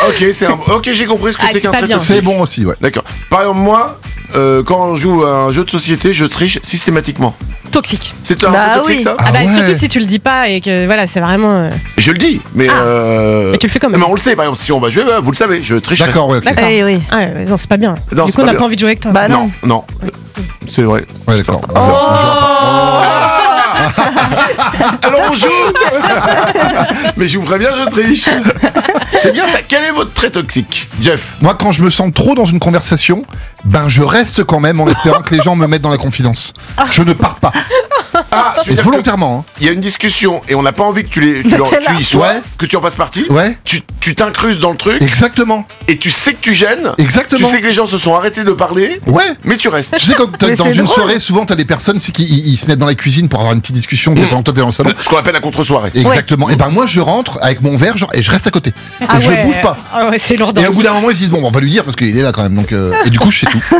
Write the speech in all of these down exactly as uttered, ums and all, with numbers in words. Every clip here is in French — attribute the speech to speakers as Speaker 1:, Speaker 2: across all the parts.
Speaker 1: ok, c'est un... ok, j'ai compris ce que
Speaker 2: Ah,
Speaker 1: c'est
Speaker 2: c'est
Speaker 1: qu'un
Speaker 2: pas
Speaker 1: trait
Speaker 2: bien.
Speaker 1: toxique.
Speaker 3: C'est bon aussi, ouais.
Speaker 1: D'accord. Par exemple, moi, euh, quand on joue à un jeu de société, je triche systématiquement.
Speaker 2: Toxique.
Speaker 1: C'est un
Speaker 4: Bah
Speaker 1: trait toxique,
Speaker 4: oui.
Speaker 1: ça?
Speaker 2: Ah,
Speaker 3: Ah
Speaker 2: bah
Speaker 3: ouais.
Speaker 2: surtout si tu le dis pas et que voilà, c'est vraiment. euh,
Speaker 1: Je le dis, mais.
Speaker 2: Ah.
Speaker 1: Euh...
Speaker 2: Mais tu le fais quand même.
Speaker 1: Mais on le sait, par exemple, si on va jouer, bah, vous le savez, je triche.
Speaker 3: D'accord, ouais, ok.
Speaker 2: D'accord.
Speaker 4: Eh oui.
Speaker 2: Ah ouais, non, c'est pas bien.
Speaker 1: Non,
Speaker 2: du
Speaker 1: c'est
Speaker 2: coup, on
Speaker 1: pas
Speaker 2: n'a
Speaker 1: bien.
Speaker 2: pas envie de jouer avec toi.
Speaker 4: Bah
Speaker 1: Non, non. C'est vrai.
Speaker 3: Ouais, d'accord.
Speaker 1: Alors on joue. Mais je vous préviens, je triche. C'est bien ça. Quel est votre trait toxique, Jeff?
Speaker 3: Moi, quand je me sens trop dans une conversation, ben je reste quand même en espérant que les gens me mettent dans la confidence. Je ne pars pas.
Speaker 1: Ah, tu
Speaker 3: Et
Speaker 1: veux dire que
Speaker 3: volontairement,
Speaker 1: il y a une discussion et on n'a pas envie que tu, les, tu,
Speaker 4: Bah,
Speaker 1: leur-
Speaker 4: t'es
Speaker 1: tu
Speaker 4: là.
Speaker 1: y sois,
Speaker 3: Ouais.
Speaker 1: que tu en fasses partie.
Speaker 3: hein. Ouais,
Speaker 1: Tu tu t'incrustes dans le truc
Speaker 3: exactement.
Speaker 1: et tu sais que tu gênes.
Speaker 3: Exactement.
Speaker 1: Tu sais que les gens se sont arrêtés de parler,
Speaker 3: Ouais.
Speaker 1: mais tu restes.
Speaker 3: Tu sais, quand t'as-
Speaker 4: Mais
Speaker 3: dans
Speaker 4: c'est
Speaker 3: une
Speaker 4: drôle.
Speaker 3: soirée, souvent, t'as des personnes c'est qui ils, ils se mettent dans la cuisine pour avoir une petite discussion
Speaker 1: Mmh.
Speaker 3: pendant que toi t'es dans le salon.
Speaker 1: Ce qu'on appelle la contre-soirée.
Speaker 3: Exactement. Et ben moi, je rentre avec mon verre genre, et je reste à côté.
Speaker 2: Ah
Speaker 3: et je
Speaker 2: ouais.
Speaker 3: bouge pas.
Speaker 2: Ah ouais, c'est lourd.
Speaker 3: Et au bout d'un moment, ils se disent bon, on va lui dire parce qu'il est là quand même. Donc, euh, et du coup, je sais tout.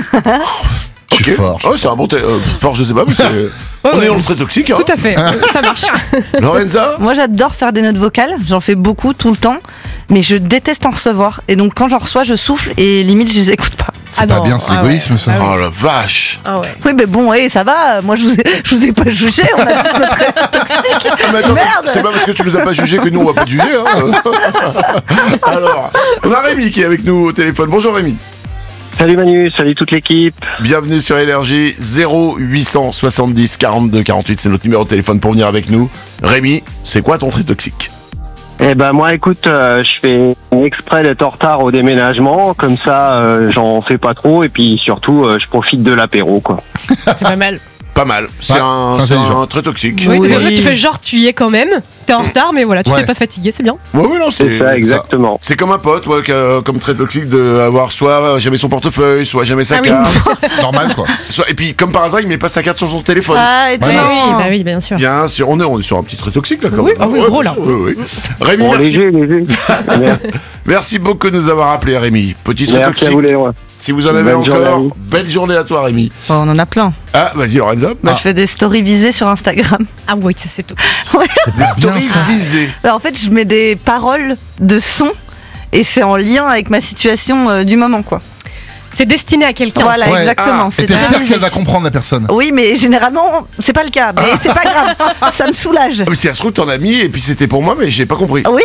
Speaker 3: Je suis
Speaker 1: Ok.
Speaker 3: fort.
Speaker 1: Oh, c'est un bon trait. euh, fort, je sais pas, mais c'est. on
Speaker 2: ouais.
Speaker 1: est dans le trait toxique. Hein.
Speaker 2: Tout à fait, ça marche.
Speaker 1: Lorenza.
Speaker 4: Moi, j'adore faire des notes vocales. J'en fais beaucoup tout le temps, mais je déteste en recevoir. Et donc, quand j'en reçois, je souffle et limite, je les écoute pas.
Speaker 3: C'est
Speaker 2: Ah
Speaker 3: pas
Speaker 2: non,
Speaker 3: bien, c'est
Speaker 2: ah
Speaker 3: l'égoïsme,
Speaker 2: ouais.
Speaker 3: ça.
Speaker 2: Ah
Speaker 1: Oh la vache.
Speaker 2: Ah ouais.
Speaker 4: Oui, mais bon, hey, ça va. Moi, je vous ai, je vous ai pas jugé. On a tous notre trait toxique.
Speaker 1: Ah, mais attends,
Speaker 4: Merde.
Speaker 1: c'est- c'est pas parce que tu nous as pas jugé que nous on va pas te juger. Hein. Alors, on a Rémi qui est avec nous au téléphone. Bonjour Rémi.
Speaker 5: Salut Manu, salut toute l'équipe.
Speaker 1: Bienvenue sur Énergie. Zéro huit cent soixante-dix quarante-deux quarante-huit, c'est notre numéro de téléphone pour venir avec nous. Rémi, c'est quoi ton trait toxique?
Speaker 5: Eh ben moi écoute, euh, je fais exprès d'être en retard au déménagement, comme ça euh, j'en fais pas trop et puis surtout euh, je profite de l'apéro quoi.
Speaker 2: C'est pas mal.
Speaker 1: Pas mal. C'est
Speaker 3: Ouais,
Speaker 1: un,
Speaker 3: c'est
Speaker 1: c'est
Speaker 3: intelligent.
Speaker 1: un trait toxique.
Speaker 2: Oui,
Speaker 4: Oui.
Speaker 2: c'est vrai, tu fais genre tu y es quand même. T'es en retard, mais voilà, tu
Speaker 3: Ouais.
Speaker 2: t'es pas fatigué, c'est bien.
Speaker 1: Ouais, ouais, non,
Speaker 5: C'est
Speaker 1: c'est
Speaker 5: ça exactement.
Speaker 1: C'est comme un pote, ouais, qui a comme trait toxique de avoir soit jamais son portefeuille, soit jamais sa
Speaker 2: Ah oui.
Speaker 1: carte.
Speaker 3: Normal, quoi.
Speaker 1: Soit- et puis comme par hasard, il met pas sa carte sur son téléphone.
Speaker 4: Ah, et
Speaker 3: Ouais,
Speaker 2: Ah
Speaker 4: non.
Speaker 2: oui, bah oui, bien sûr.
Speaker 1: Bien sûr, on est, on est sur un petit trait toxique là quand
Speaker 2: Oui,
Speaker 1: même.
Speaker 2: ah oui,
Speaker 1: Ouais,
Speaker 2: gros,
Speaker 1: bien
Speaker 2: là.
Speaker 1: sûr, oui, oui. Rémi,
Speaker 5: Bon,
Speaker 1: merci.
Speaker 5: léger, léger. Merci
Speaker 1: Merci beaucoup de nous avoir appelé Rémi. Petit trait
Speaker 5: à
Speaker 1: toxique.
Speaker 5: vous les ouais.
Speaker 1: Si vous en avez
Speaker 5: Bonne journée à
Speaker 1: encore,
Speaker 5: vous.
Speaker 1: belle journée à toi Rémi.
Speaker 4: Oh, on en a plein.
Speaker 1: Ah, vas-y Lorenza.
Speaker 4: Moi,
Speaker 1: Ah,
Speaker 4: je fais des stories visées sur Instagram.
Speaker 2: Ah oui, ça c'est tout.
Speaker 3: C'est pas bien,
Speaker 1: story
Speaker 3: ça.
Speaker 1: visée.
Speaker 4: Alors, en fait, je mets des paroles de son et c'est en lien avec ma situation euh, du moment, quoi.
Speaker 2: C'est destiné à quelqu'un.
Speaker 4: Voilà,
Speaker 3: Ouais.
Speaker 4: exactement.
Speaker 1: Ah,
Speaker 3: Et
Speaker 4: c'est très
Speaker 3: t'espères
Speaker 4: visé.
Speaker 3: qu'elle va comprendre la personne.
Speaker 4: Oui, mais généralement, c'est pas le cas. Mais c'est pas grave. Ça me soulage.
Speaker 1: Ah, mais si ça se trouve, t'en as mis et puis c'était pour moi, mais j'ai pas compris.
Speaker 4: Oui.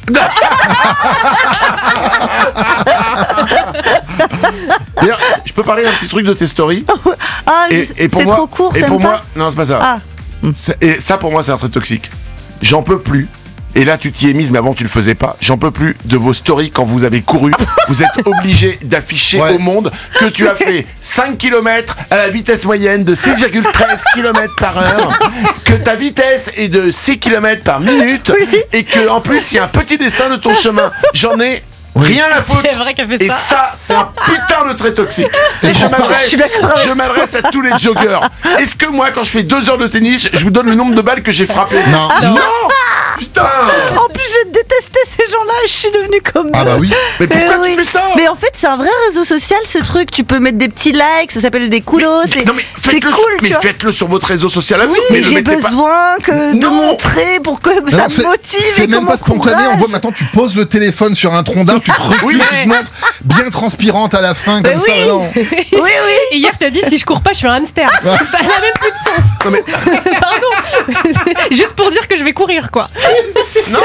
Speaker 1: D'ailleurs, je peux parler d'un petit truc de tes stories.
Speaker 4: Ah,
Speaker 1: Et, et pour
Speaker 4: c'est
Speaker 1: moi,
Speaker 4: trop court.
Speaker 1: et
Speaker 4: t'aimes
Speaker 1: pour
Speaker 4: pas
Speaker 1: moi, non, c'est pas ça.
Speaker 4: Ah.
Speaker 1: C'est- Et ça, pour moi, c'est un trait toxique. J'en peux plus. Et là, tu t'y es mise, mais avant, tu le faisais pas. J'en peux plus de vos stories quand vous avez couru. Vous êtes obligé d'afficher
Speaker 3: Ouais.
Speaker 1: au monde que tu as fait cinq kilomètres à la vitesse moyenne de six virgule treize kilomètres par heure, que ta vitesse est de six kilomètres par minute, et que en plus, il y a un petit dessin de ton chemin. J'en ai rien à foutre.
Speaker 2: C'est vrai qu'elle fait
Speaker 1: Et
Speaker 2: ça.
Speaker 1: ça, c'est un putain de trait toxique. Et je
Speaker 3: transparent.
Speaker 1: m'adresse,
Speaker 4: Je suis d'accord avec
Speaker 1: je m'adresse à tous les joggeurs. Est-ce que moi, quand je fais deux heures de tennis, je vous donne le nombre de balles que j'ai frappé?
Speaker 3: Non.
Speaker 1: Non. Putain.
Speaker 4: En plus, j'ai détesté ces gens-là et je suis devenue comme
Speaker 3: Ah
Speaker 4: eux.
Speaker 3: bah oui.
Speaker 1: Mais pourquoi
Speaker 4: Mais
Speaker 1: tu
Speaker 4: oui.
Speaker 1: fais ça?
Speaker 4: Mais en fait, c'est un vrai réseau social, ce truc. Tu peux mettre des petits likes, ça s'appelle des coulos. C'est
Speaker 1: Non mais
Speaker 4: c'est
Speaker 1: faites-le
Speaker 4: cool,
Speaker 1: sur,
Speaker 4: tu
Speaker 1: mais
Speaker 4: vois.
Speaker 1: faites-le sur votre réseau social à vous.
Speaker 4: Mais
Speaker 1: le
Speaker 4: j'ai
Speaker 1: mettez pas.
Speaker 4: besoin que de
Speaker 1: Non.
Speaker 4: montrer pour que
Speaker 3: Non,
Speaker 4: ça
Speaker 3: c'est-
Speaker 4: me motive.
Speaker 3: C'est
Speaker 4: et
Speaker 3: même
Speaker 4: qu'on
Speaker 3: pas spontané. On
Speaker 4: m'encourage.
Speaker 3: voit maintenant, tu poses le téléphone sur un tronc d'arbre, tu te recules,
Speaker 1: Oui,
Speaker 3: tu
Speaker 1: mais-
Speaker 3: te montres bien transpirante à la fin, comme
Speaker 4: Mais
Speaker 3: ça.
Speaker 4: oui.
Speaker 3: Non.
Speaker 4: Oui, oui.
Speaker 2: Et hier, t'as dit si je cours pas, je suis un hamster. Ça n'a même plus de sens.
Speaker 1: Non mais
Speaker 2: Pardon. Juste pour dire que je vais courir, quoi.
Speaker 1: non.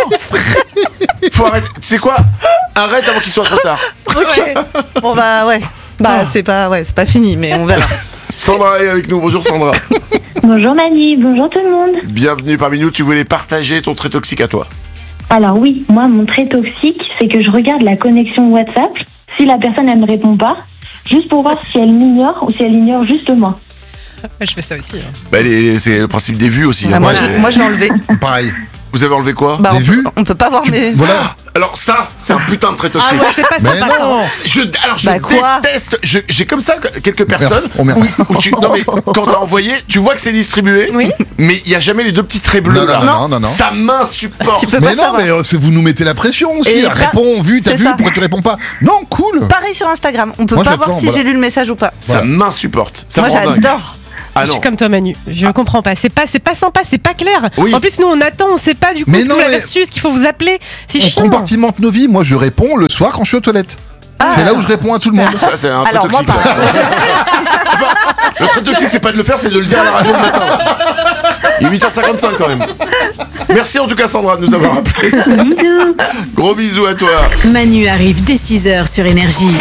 Speaker 1: Faut arrêter. Tu sais quoi? Arrête avant qu'il soit trop tard.
Speaker 4: Ok. Bon bah ouais. Bah c'est pas ouais, c'est pas fini, mais on verra.
Speaker 1: Sandra est avec nous. Bonjour Sandra.
Speaker 6: Bonjour Manu, bonjour tout le monde.
Speaker 1: Bienvenue parmi nous. Tu voulais partager ton trait toxique à toi.
Speaker 6: Alors oui, moi mon trait toxique, c'est que je regarde la connexion WhatsApp, si la personne elle me répond pas, juste pour voir si elle m'ignore ou si elle ignore juste moi.
Speaker 2: Je fais ça aussi. hein.
Speaker 1: Bah, les- c'est le principe des vues aussi.
Speaker 4: Bah,
Speaker 1: hein.
Speaker 4: moi,
Speaker 1: Moi,
Speaker 4: je,
Speaker 1: j'ai-
Speaker 4: moi je l'ai enlevé.
Speaker 3: Pareil.
Speaker 1: Vous avez enlevé quoi?
Speaker 4: Bah
Speaker 3: Des
Speaker 4: on,
Speaker 3: vues
Speaker 4: peut, on peut pas voir mes.
Speaker 3: Voilà.
Speaker 1: Alors ça, c'est un putain de trait
Speaker 2: Ah
Speaker 1: toxique.
Speaker 2: ouais, c'est pas
Speaker 3: Mais
Speaker 2: sympa ça.
Speaker 3: non.
Speaker 1: Je, alors je
Speaker 4: Bah, quoi
Speaker 1: déteste, je- j'ai comme ça quelques personnes
Speaker 3: Oh merde.
Speaker 1: où, où tu, non mais quand t'as envoyé, tu vois que c'est distribué,
Speaker 2: Oui.
Speaker 1: mais il y a jamais les deux petits traits bleus
Speaker 3: Non, non,
Speaker 1: là.
Speaker 3: non, non, non.
Speaker 1: Ça m'insupporte.
Speaker 4: Tu peux
Speaker 3: Mais
Speaker 4: pas
Speaker 3: non,
Speaker 4: savoir.
Speaker 3: mais euh, c'est- vous nous mettez la pression aussi.
Speaker 4: Et
Speaker 3: là.
Speaker 4: pas-
Speaker 3: Réponds, vu, t'as
Speaker 4: c'est
Speaker 3: vu,
Speaker 4: ça.
Speaker 3: pourquoi tu réponds pas? Non, cool.
Speaker 4: Pareil sur Instagram, on peut
Speaker 3: Moi,
Speaker 4: pas
Speaker 3: j'attends,
Speaker 4: voir si
Speaker 3: voilà.
Speaker 4: j'ai lu le message ou pas.
Speaker 1: Ça
Speaker 3: Voilà.
Speaker 1: m'insuporte. Ça
Speaker 4: Moi
Speaker 1: me rend dingue.
Speaker 4: j'adore.
Speaker 1: Ah
Speaker 2: Je
Speaker 1: non.
Speaker 2: suis comme toi, Manu. Je comprends pas. C'est pas, c'est pas sympa, c'est pas clair.
Speaker 1: Oui.
Speaker 2: En plus, nous, on attend, on sait pas du coup
Speaker 3: Mais
Speaker 2: ce que
Speaker 3: non,
Speaker 2: vous l'avez
Speaker 3: mais-
Speaker 2: reçu, ce qu'il faut vous appeler. C'est
Speaker 3: On
Speaker 2: chiant.
Speaker 3: compartimente nos vies. Moi, je réponds le soir quand je suis aux toilettes. C'est là où je réponds à tout le monde.
Speaker 1: Ça, c'est un trait
Speaker 4: Alors, moi,
Speaker 1: toxique. ça. Enfin, le trait toxique, c'est pas de le faire, c'est de le dire à la radio le matin. Il est huit heures cinquante-cinq quand même. Merci en tout cas, Sandra, de nous avoir appelé. Gros bisous à toi.
Speaker 7: Manu arrive dès six heures sur Énergie.